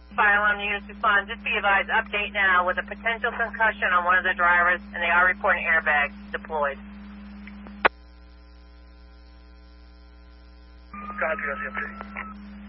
Fire alarm units respond. Just be advised, update now with a potential concussion on one of the drivers, and they are reporting airbags deployed. Copy on the update.